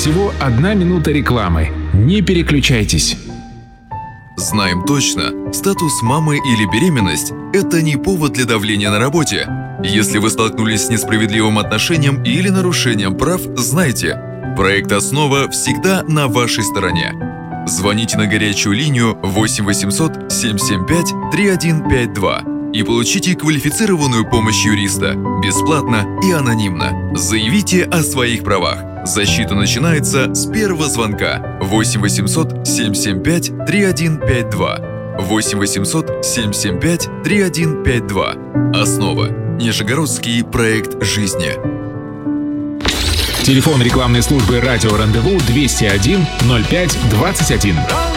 Всего 1 минута рекламы. Не переключайтесь. Знаем точно, статус мамы или беременность – это не повод для давления на работе. Если вы столкнулись с несправедливым отношением или нарушением прав, знайте, проект «Основа» всегда на вашей стороне. Звоните на горячую линию 8 800 775 3152 и получите квалифицированную помощь юриста, бесплатно и анонимно. Заявите о своих правах. Защита начинается с первого звонка. 8 800 775 3152. 8 800 775 3152. «Основа». Нижегородский проект жизни. Телефон рекламной службы «Радио Рандеву» 201 05 21.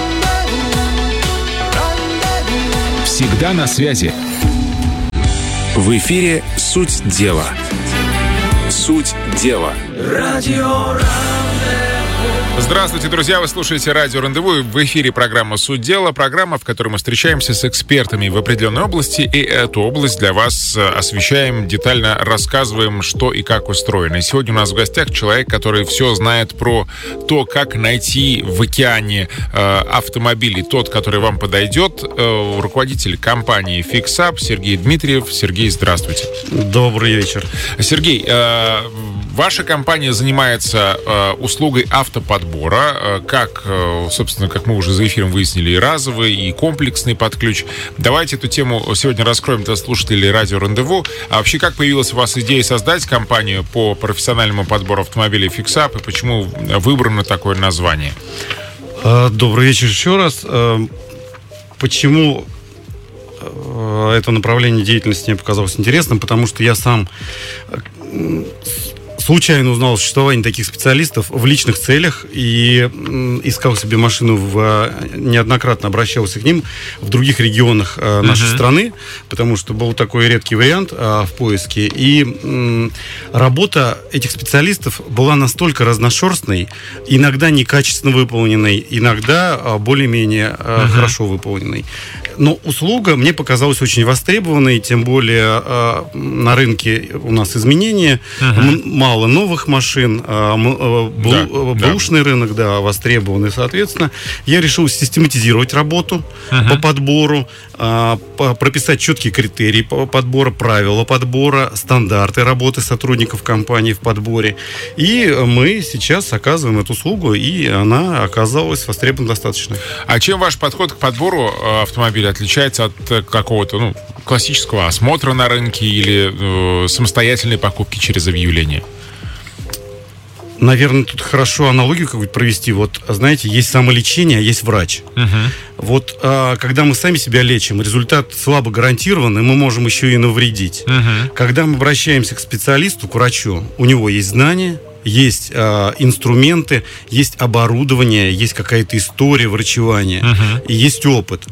Всегда на связи. В эфире «Суть дела». Суть дела. Радио Рандеву. Здравствуйте, друзья! Вы слушаете «Радио Рандеву». В эфире программа «Суть дела». Программа, в которой мы встречаемся с экспертами в определенной области. И эту область для вас освещаем, детально рассказываем, что и как устроено. И сегодня у нас в гостях человек, который все знает про то, как найти в океане автомобилей тот, который вам подойдет. Руководитель компании FixUp Сергей Дмитриев. Сергей, здравствуйте. Добрый вечер. Сергей, ваша компания занимается услугой автоподбора, как, собственно, как мы уже за эфиром выяснили, и разовый, и комплексный под ключ. Давайте эту тему сегодня раскроем для слушателей «Радио Рандеву». А вообще, как появилась у вас идея создать компанию по профессиональному подбору автомобилей FixUp, и почему выбрано такое название? Добрый вечер еще раз. Почему это направление деятельности мне показалось интересным? Потому что я сам случайно узнал о существовании таких специалистов в личных целях и искал себе машину, неоднократно обращался к ним в других регионах нашей страны, потому что был такой редкий вариант в поиске. И работа этих специалистов была настолько разношерстной, иногда некачественно выполненной, иногда более-менее хорошо выполненной. Но услуга мне показалась очень востребованной, тем более на рынке у нас изменения, мало новых машин, бэушный рынок, востребованный, соответственно. Я решил систематизировать работу по подбору, прописать четкие критерии подбора, правила подбора, стандарты работы сотрудников компании в подборе. И мы сейчас оказываем эту услугу, и она оказалась востребована достаточно. А чем ваш подход к подбору автомобиля отличается от какого-то классического осмотра на рынке или самостоятельной покупки через объявление? Наверное, тут хорошо аналогию какую-то провести. Вот, знаете, есть самолечение, а есть врач. Вот, когда мы сами себя лечим, результат слабо гарантирован, и мы можем еще и навредить. Когда мы обращаемся к специалисту, к врачу, у него есть знания, есть инструменты, есть оборудование, есть какая-то история врачевания, и есть опыт.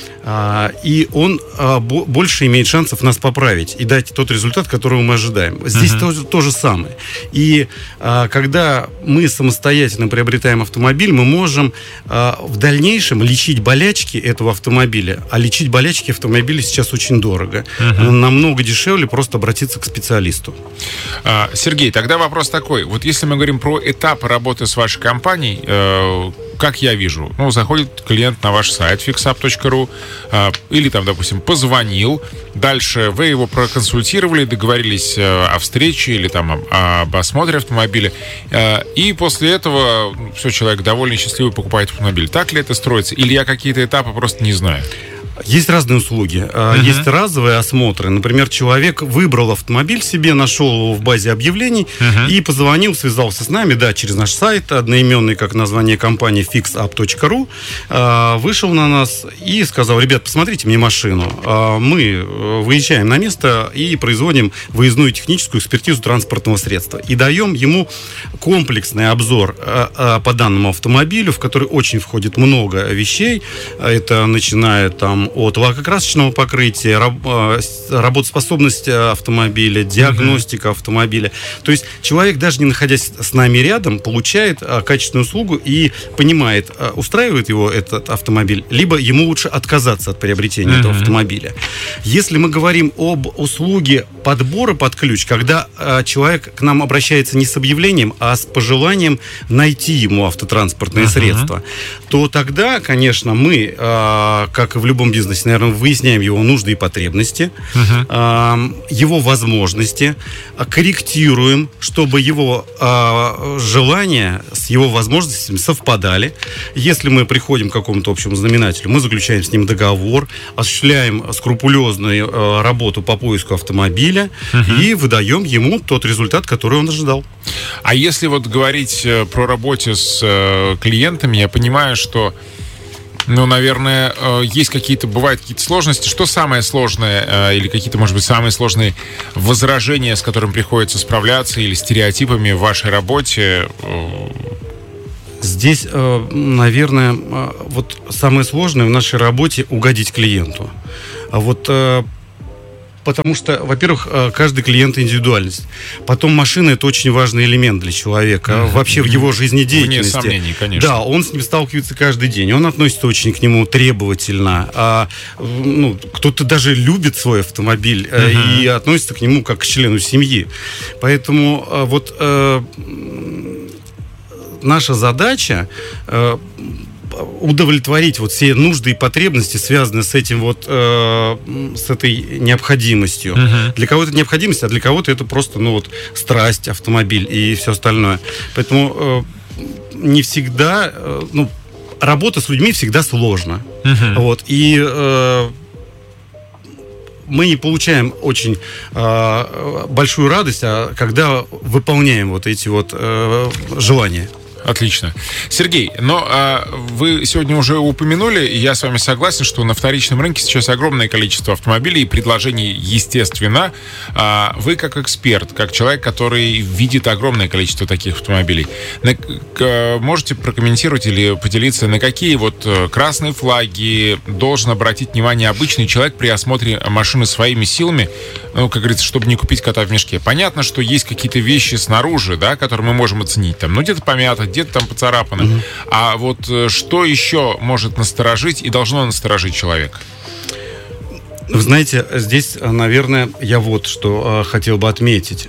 И он больше имеет шансов нас поправить и дать тот результат, которого мы ожидаем. Здесь то же самое. И когда мы самостоятельно приобретаем автомобиль, мы можем в дальнейшем лечить болячки этого автомобиля. А лечить болячки автомобиля сейчас очень дорого. Намного дешевле просто обратиться к специалисту. Сергей, тогда вопрос такой. Вот если мы говорим про этапы работы с вашей компанией, как я вижу, заходит клиент на ваш сайт fixup.ru или там, допустим, позвонил, дальше вы его проконсультировали, договорились о встрече или там об осмотре автомобиля, и после этого все, человек довольный, счастливый, покупает автомобиль. Так ли это строится? Или я какие-то этапы просто не знаю? Есть разные услуги. Есть разовые осмотры. Например, человек выбрал автомобиль себе, нашел его в базе объявлений и позвонил, связался с нами, через наш сайт, одноименный, как название компании, fixup.ru, вышел на нас и сказал: ребят, посмотрите мне машину. Мы выезжаем на место и производим выездную техническую экспертизу транспортного средства. И даем ему комплексный обзор по данному автомобилю, в который очень входит много вещей. Это начиная там от лакокрасочного покрытия, работоспособность автомобиля, диагностика автомобиля. То есть человек, даже не находясь с нами рядом, получает качественную услугу и понимает, устраивает его этот автомобиль, либо ему лучше отказаться от приобретения этого автомобиля. Если мы говорим об услуге подбора под ключ, когда человек к нам обращается не с объявлением, а с пожеланием найти ему автотранспортное средство, то тогда, конечно, мы, как и в любом бизнесе, наверное, выясняем его нужды и потребности, его возможности, корректируем, чтобы его желания с его возможностями совпадали. Если мы приходим к какому-то общему знаменателю, мы заключаем с ним договор, осуществляем скрупулезную работу по поиску автомобиля и выдаем ему тот результат, который он ожидал. А если вот говорить про работу с клиентами, я понимаю, что, наверное, бывают какие-то сложности. Что самое сложное, или какие-то, может быть, самые сложные возражения, с которыми приходится справляться, или стереотипами в вашей работе? Здесь, наверное, вот самое сложное в нашей работе — угодить клиенту. Потому что, во-первых, каждый клиент индивидуальность. Потом машина — это очень важный элемент для человека. Вообще в его жизнедеятельности. Вне сомнений, конечно. Да, он с ним сталкивается каждый день. Он относится очень к нему требовательно. Кто-то даже любит свой автомобиль и относится к нему как к члену семьи. Поэтому наша задача удовлетворить вот все нужды и потребности, связанные с этим с этой необходимостью. Для кого-то это необходимость, а для кого-то это просто, страсть, автомобиль и все остальное. Поэтому не всегда, работа с людьми всегда сложна. Мы не получаем очень большую радость, когда выполняем эти желания. Отлично. Сергей, вы сегодня уже упомянули, и я с вами согласен, что на вторичном рынке сейчас огромное количество автомобилей и предложений, естественно. Вы как эксперт, как человек, который видит огромное количество таких автомобилей, можете прокомментировать или поделиться, на какие красные флаги должен обратить внимание обычный человек при осмотре машины своими силами, как говорится, чтобы не купить кота в мешке? Понятно, что есть какие-то вещи снаружи, да, которые мы можем оценить. Где-то помято, где-то там поцарапано. А что еще может насторожить и должно насторожить человека? Вы знаете, здесь, наверное, я что хотел бы отметить,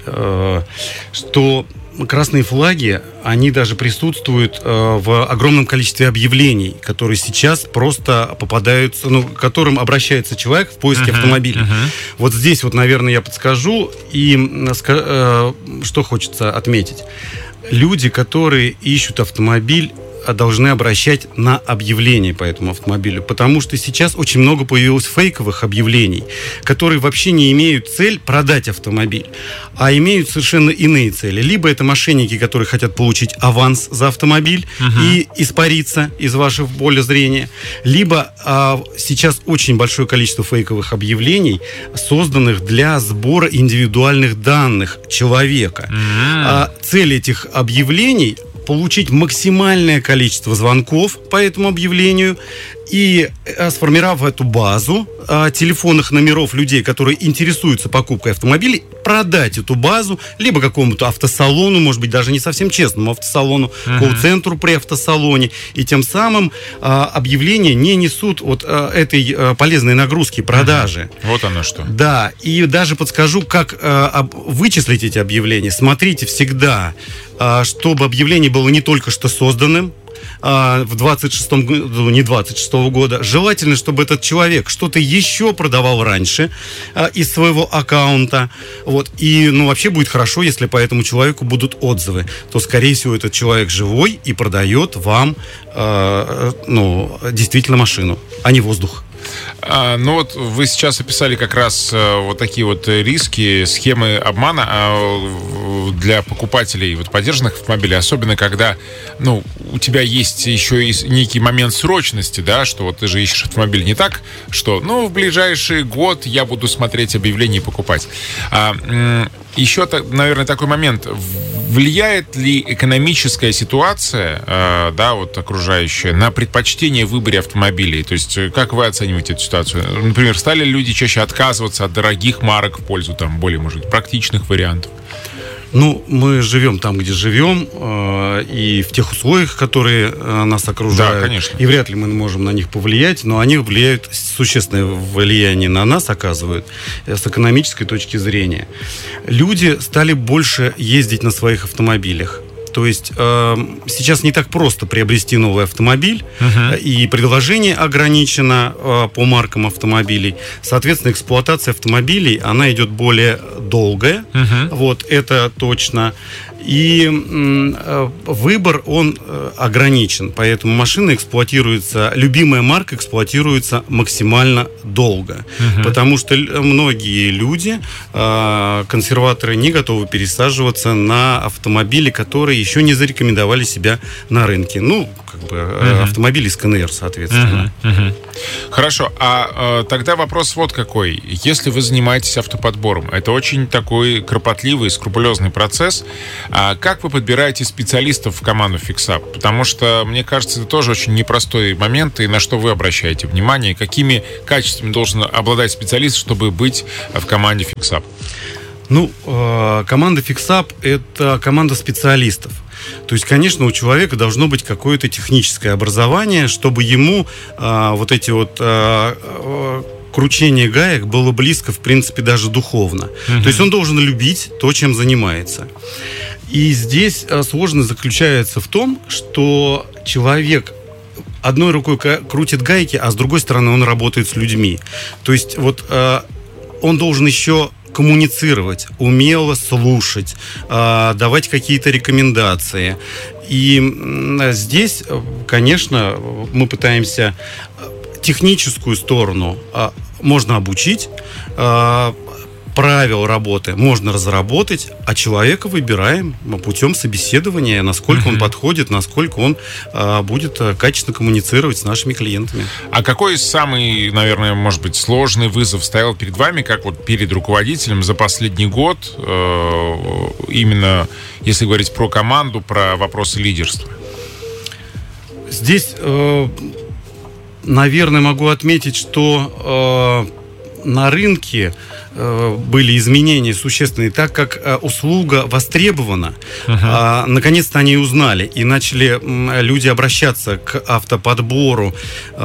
что красные флаги, они даже присутствуют в огромном количестве объявлений, которые сейчас просто попадаются, к которым обращается человек в поиске автомобиля. Вот здесь, наверное, я подскажу, и что хочется отметить. Люди, которые ищут автомобиль, должны обращать на объявления по этому автомобилю, потому что сейчас очень много появилось фейковых объявлений, которые вообще не имеют цель продать автомобиль, а имеют совершенно иные цели. Либо это мошенники, которые хотят получить аванс за автомобиль и испариться из вашего поля зрения, либо сейчас очень большое количество фейковых объявлений, созданных для сбора индивидуальных данных человека. Цель этих объявлений — получить максимальное количество звонков по этому объявлению и, сформировав эту базу телефонных номеров людей, которые интересуются покупкой автомобилей, продать эту базу либо какому-то автосалону, может быть, даже не совсем честному автосалону, колл-центру при автосалоне, и тем самым объявления не несут этой полезной нагрузки продажи. Вот оно что. Да, и даже подскажу, как вычислить эти объявления. Смотрите всегда, чтобы объявление было не только что созданным, в 26-м году, не 26-го года. Желательно, чтобы этот человек что-то еще продавал раньше из своего аккаунта. И, вообще будет хорошо, если по этому человеку будут отзывы. То, скорее всего, этот человек живой и продает вам действительно машину, а не воздух. Вы сейчас описали как раз такие риски, схемы обмана. для покупателей вот подержанных автомобилей, особенно когда, ну, у тебя есть еще и некий момент срочности, да, что вот ты же ищешь автомобиль не так, что, ну, в ближайший год я буду смотреть объявления и покупать. Еще, наверное, такой момент. Влияет ли экономическая ситуация, да, вот окружающая, на предпочтение в выборе автомобилей? То есть, как вы оцениваете эту ситуацию? Например, стали люди чаще отказываться от дорогих марок в пользу там более, может быть, практичных вариантов? Ну, мы живем там, где живем, и в тех условиях, которые нас окружают. Да, конечно. И вряд ли мы можем на них повлиять, но они влияют, существенное влияние на нас оказывают с экономической точки зрения. Люди стали больше ездить на своих автомобилях. То есть сейчас не так просто приобрести новый автомобиль, и предложение ограничено по маркам автомобилей. Соответственно, эксплуатация автомобилей, она идет более долгая, вот, это точно. И выбор, он ограничен, поэтому машина эксплуатируется, любимая марка эксплуатируется максимально долго, потому что многие люди, консерваторы, не готовы пересаживаться на автомобили, которые еще не зарекомендовали себя на рынке. Ну, как бы автомобили из КНР, соответственно. Хорошо, а тогда вопрос вот какой. Если вы занимаетесь автоподбором, это очень такой кропотливый, скрупулезный процесс. А как вы подбираете специалистов в команду FixUp? Потому что, мне кажется, это тоже очень непростой момент, и на что вы обращаете внимание, какими качествами должен обладать специалист, чтобы быть в команде FixUp? Ну, команда FixUp – это команда специалистов. То есть, конечно, у человека должно быть какое-то техническое образование, чтобы ему вот эти вот кручение гаек было близко, в принципе, даже духовно. То есть он должен любить то, чем занимается. И здесь сложность заключается в том, что человек одной рукой крутит гайки, а с другой стороны он работает с людьми. То есть вот он должен еще коммуницировать, умело слушать, давать какие-то рекомендации. И здесь, конечно, мы пытаемся техническую сторону можно обучить, правил работы можно разработать, а человека выбираем путем собеседования, насколько он подходит, насколько он будет качественно коммуницировать с нашими клиентами. А какой самый, наверное, может быть, сложный вызов стоял перед вами, как вот перед руководителем за последний год, именно если говорить про команду, про вопросы лидерства? Здесь, наверное, могу отметить, что на рынке были изменения существенные, так как услуга востребована. Наконец-то они узнали и начали люди обращаться к автоподбору,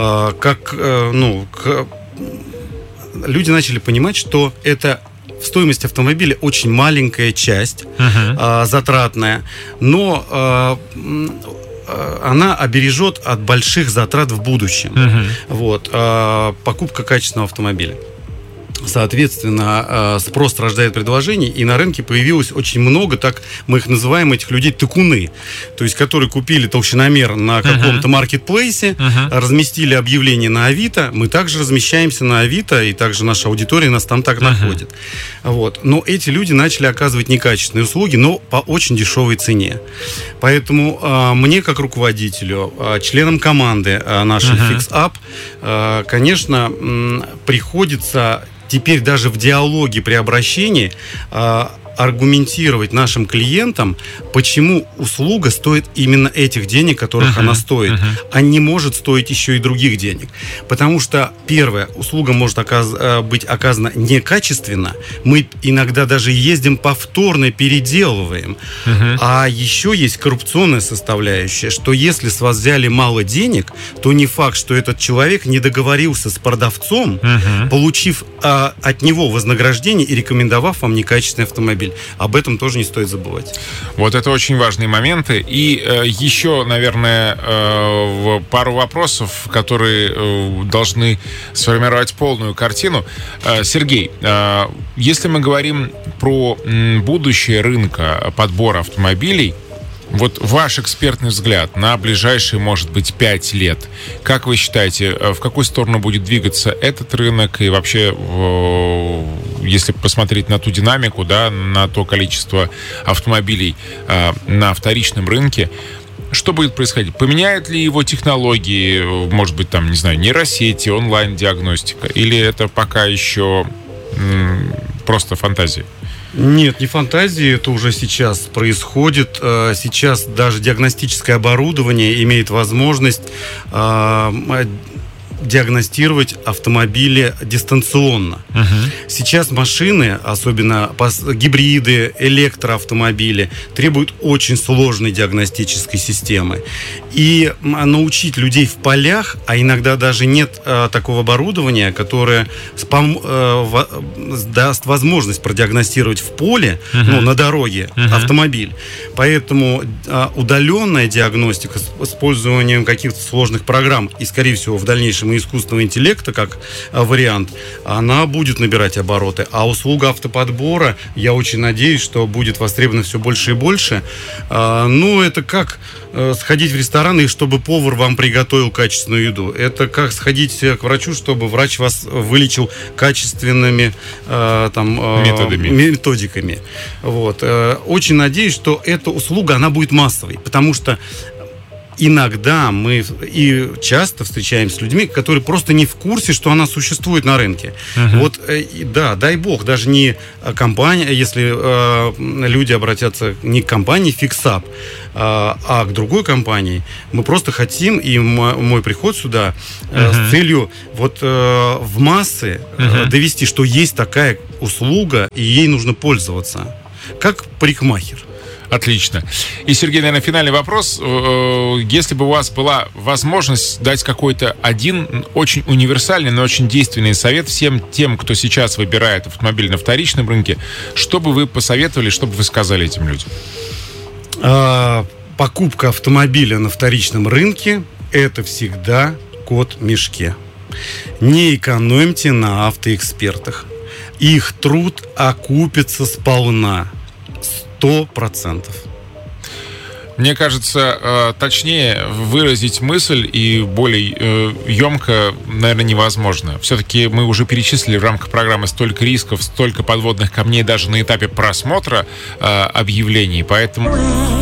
люди начали понимать, что это в стоимость автомобиля очень маленькая часть, затратная, но она обережет от больших затрат в будущем. Вот, покупка качественного автомобиля. Соответственно, спрос рождает предложение, и на рынке появилось очень много, так мы их называем, этих людей, тыкуны, то есть которые купили толщиномер на каком-то маркетплейсе, разместили объявление на Авито, мы также размещаемся на Авито, и также наша аудитория нас там так находит. Вот. Но эти люди начали оказывать некачественные услуги, но по очень дешевой цене. Поэтому мне, как руководителю, членам команды нашей FixUp, конечно, приходится теперь даже в диалоге при обращении аргументировать нашим клиентам, почему услуга стоит именно этих денег, которых она стоит, а не может стоить еще и других денег. Потому что, первое, услуга может быть оказана некачественно, мы иногда даже ездим повторно, переделываем. А еще есть коррупционная составляющая, что если с вас взяли мало денег, то не факт, что этот человек не договорился с продавцом, получив от него вознаграждение и рекомендовав вам некачественный автомобиль. Об этом тоже не стоит забывать. Вот это очень важные моменты. И еще, наверное, пару вопросов, которые должны сформировать полную картину. Сергей, если мы говорим про будущее рынка подбора автомобилей, вот ваш экспертный взгляд на ближайшие, может быть, 5 лет. Как вы считаете, в какую сторону будет двигаться этот рынок и вообще если посмотреть на ту динамику, да, на то количество автомобилей на вторичном рынке, что будет происходить? Поменяют ли его технологии, может быть, там, не знаю, нейросети, онлайн-диагностика, или это пока еще просто фантазия? Нет, не фантазии, это уже сейчас происходит. Сейчас даже диагностическое оборудование имеет возможность диагностировать автомобили дистанционно. Сейчас машины, особенно гибриды, электроавтомобили, требуют очень сложной диагностической системы. И научить людей в полях, а иногда даже нет такого оборудования, которое даст возможность продиагностировать в поле, на дороге автомобиль. Поэтому удаленная диагностика с использованием каких-то сложных программ и, скорее всего, в дальнейшем и искусственного интеллекта, как вариант, она будет набирать обороты. А услуга автоподбора, я очень надеюсь, что будет востребована все больше и больше. Это как сходить в ресторан, и чтобы повар вам приготовил качественную еду. Это как сходить к врачу, чтобы врач вас вылечил качественными методиками. Очень надеюсь, что эта услуга, она будет массовой, потому что иногда мы и часто встречаемся с людьми, которые просто не в курсе, что она существует на рынке. Дай бог, даже не компания, если люди обратятся не к компании FixUp, а к другой компании. Мы просто хотим, и мой приход сюда с целью в массы довести, что есть такая услуга, и ей нужно пользоваться. Как парикмахер. Отлично. И, Сергей, наверное, финальный вопрос. Если бы у вас была возможность дать какой-то один очень универсальный, но очень действенный совет всем тем, кто сейчас выбирает автомобиль на вторичном рынке, что бы вы посоветовали, что бы вы сказали этим людям? Покупка автомобиля на вторичном рынке – это всегда кот в мешке. Не экономьте на автоэкспертах. Их труд окупится сполна. 100%. Мне кажется, точнее выразить мысль и более емко, наверное, невозможно. Все-таки мы уже перечислили в рамках программы столько рисков, столько подводных камней даже на этапе просмотра объявлений, поэтому...